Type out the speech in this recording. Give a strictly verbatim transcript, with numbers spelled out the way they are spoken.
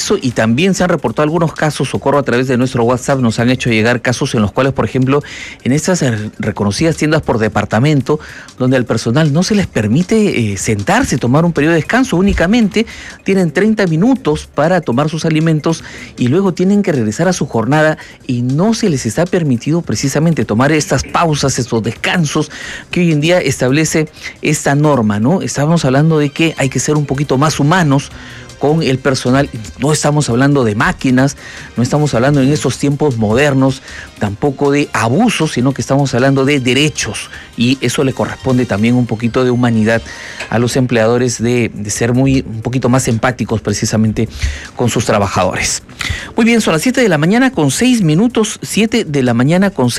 eso, y también se han reportado algunos casos, Socorro, a través de nuestro WhatsApp nos han hecho llegar casos en los cuales, por ejemplo, en estas reconocidas tiendas por departamento, donde al personal no se les permite eh, sentarse, tomar un periodo de descanso, únicamente tienen treinta minutos para tomar sus alimentos y luego tienen que regresar a su jornada y no se les está permitido precisamente tomar estas pausas, estos descansos que hoy en día establece esta norma, ¿no? Estábamos hablando de que hay que ser un poquito más humanos con el personal. No estamos hablando de máquinas, no estamos hablando en estos tiempos modernos tampoco de abusos, sino que estamos hablando de derechos, y eso le corresponde también un poquito de humanidad a los empleadores, de, de ser muy un poquito más empáticos precisamente con sus trabajadores. Muy bien, son las siete de la mañana con seis minutos, siete de la mañana con seis